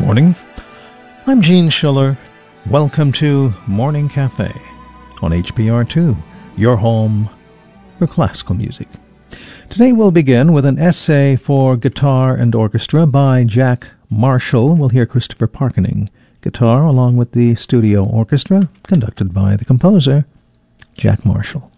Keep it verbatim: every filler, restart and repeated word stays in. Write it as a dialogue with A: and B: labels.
A: morning. I'm Gene Schiller. Welcome to Morning Cafe on H P R two, your home for classical music. Today we'll begin with an essay for guitar and orchestra by Jack Marshall. We'll hear Christopher Parkening guitar along with the studio orchestra conducted by the composer Jack Marshall.